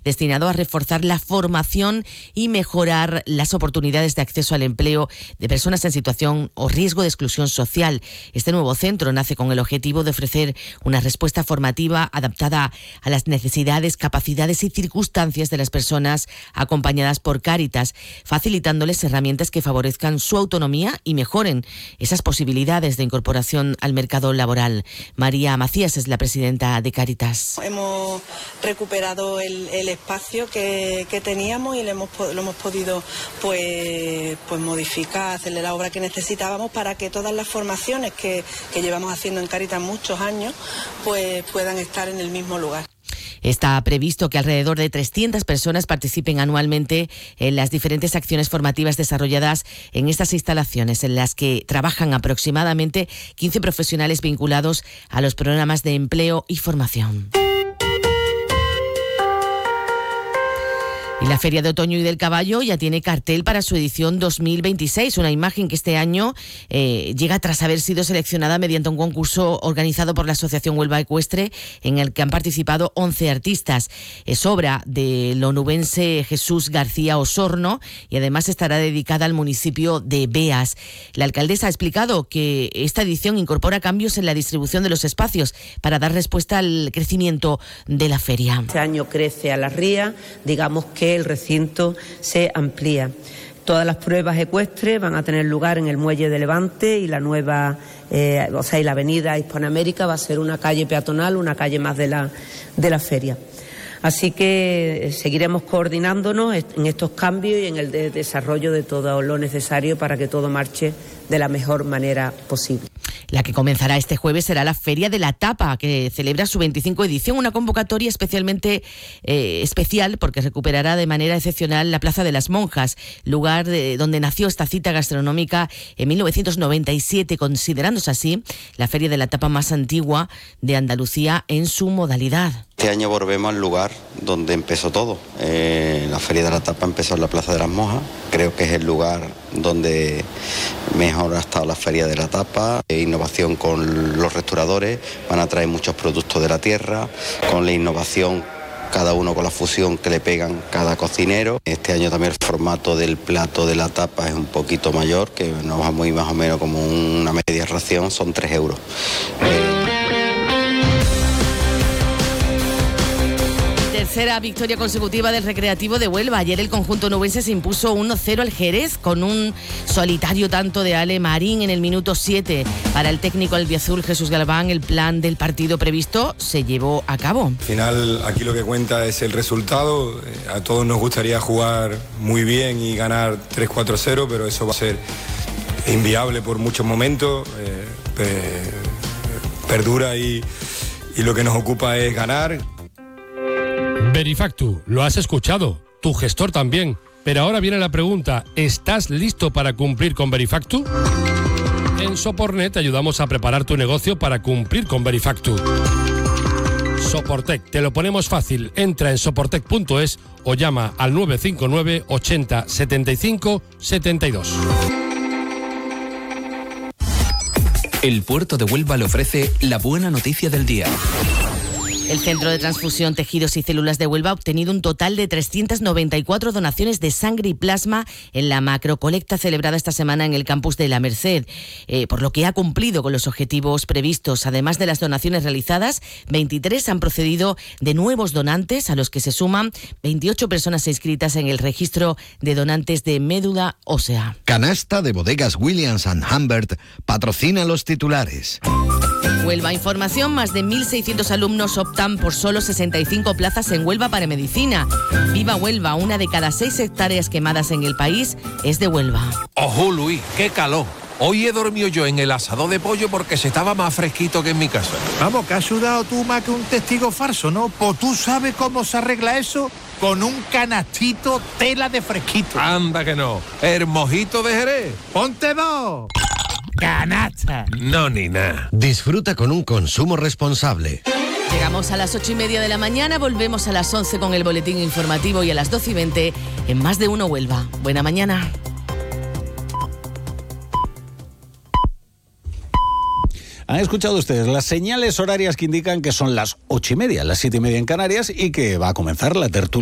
destinado a reforzar la formación y mejorar las oportunidades de acceso al empleo de personas en situación o riesgo de exclusión social. Este nuevo centro nace con el objetivo de ofrecer una respuesta formativa adaptada a las necesidades, capacidades y circunstancias de las personas acompañadas por Cáritas, facilitándoles herramientas que favorezcan su autonomía y mejoren esas posibilidades de incorporación al mercado laboral. María Macías es la presidenta de Cáritas. Hemos recuperado el espacio que teníamos y lo hemos podido pues modificar, hacerle la obra que necesitábamos para que todas las formaciones que llevamos haciendo en Cáritas muchos años pues puedan estar en el mismo lugar. Está previsto que alrededor de 300 personas participen anualmente en las diferentes acciones formativas desarrolladas en estas instalaciones, en las que trabajan aproximadamente 15 profesionales vinculados a los programas de empleo y formación. Y la Feria de Otoño y del Caballo ya tiene cartel para su edición 2026, una imagen que este año llega tras haber sido seleccionada mediante un concurso organizado por la Asociación Huelva Ecuestre, en el que han participado 11 artistas. Es obra del onubense Jesús García Osorno y además estará dedicada al municipio de Beas. La alcaldesa ha explicado que esta edición incorpora cambios en la distribución de los espacios para dar respuesta al crecimiento de la feria. Este año crece a la ría, digamos que el recinto se amplía. Todas las pruebas ecuestres van a tener lugar en el Muelle de Levante y la nueva, y la avenida Hispanoamérica va a ser una calle peatonal, una calle más de la feria. Así que seguiremos coordinándonos en estos cambios y en el desarrollo de todo lo necesario para que todo marche de la mejor manera posible. La que comenzará este jueves será la Feria de la Tapa, que celebra su 25 edición, una convocatoria especialmente especial porque recuperará de manera excepcional la Plaza de las Monjas, lugar donde nació esta cita gastronómica en 1997, considerándose así la Feria de la Tapa más antigua de Andalucía en su modalidad. Este año volvemos al lugar donde empezó todo. La Feria de la Tapa empezó en la Plaza de las Monjas. Creo que es el lugar donde mejor ha estado la Feria de la Tapa. Innovación con los restauradores, van a traer muchos productos de la tierra, con la innovación, cada uno con la fusión que le pegan cada cocinero. Este año también el formato del plato de la tapa es un poquito mayor, que nos va muy más o menos como una media ración, son 3 euros. Tercera victoria consecutiva del Recreativo de Huelva. Ayer el conjunto onubense se impuso 1-0 al Jerez con un solitario tanto de Ale Marín en el minuto 7. Para el técnico albiazul Jesús Galván, el plan del partido previsto se llevó a cabo. Al final aquí lo que cuenta es el resultado. A todos nos gustaría jugar muy bien y ganar 3-4-0, pero eso va a ser inviable por muchos momentos. Perdura y lo que nos ocupa es ganar. Verifactu, lo has escuchado, tu gestor también. Pero ahora viene la pregunta, ¿estás listo para cumplir con Verifactu? En Sopornet te ayudamos a preparar tu negocio para cumplir con Verifactu. Soportec, te lo ponemos fácil. Entra en soportec.es o llama al 959 80 75 72. El puerto de Huelva le ofrece la buena noticia del día. El Centro de Transfusión, Tejidos y Células de Huelva ha obtenido un total de 394 donaciones de sangre y plasma en la macrocolecta celebrada esta semana en el campus de La Merced, por lo que ha cumplido con los objetivos previstos. Además de las donaciones realizadas, 23 han procedido de nuevos donantes, a los que se suman 28 personas inscritas en el registro de donantes de médula ósea. Canasta de Bodegas Williams & Humbert patrocina los titulares. Huelva Información, más de 1.600 alumnos optan por solo 65 plazas en Huelva para medicina. Viva Huelva, una de cada 6 hectáreas quemadas en el país es de Huelva. ¡Ojo, Luis! ¡Qué calor! Hoy he dormido yo en el asador de pollo porque se estaba más fresquito que en mi casa. Vamos, que has sudado tú más que un testigo falso, ¿no? Pues tú sabes cómo se arregla eso con un canastito tela de fresquito. Anda que no. ¿El mojito de Jerez? ¡Ponte dos! ¡Canasta! No, ni nada. Disfruta con un consumo responsable. Llegamos a las 8:30 de la mañana, volvemos a las 11 con el boletín informativo y a las 12:20 en Más de Uno Huelva. Buena mañana. Han escuchado ustedes las señales horarias que indican que son las 8:30, las 7:30 en Canarias y que va a comenzar la tertulia.